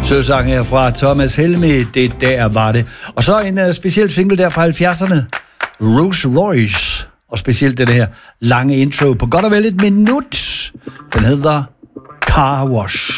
Søsang her fra Thomas Helmig, det der var det. Og så en speciel single der fra 70'erne, Rolls Royce, og specielt det her lange intro på godt og vel et minut. Den hedder Car Wash.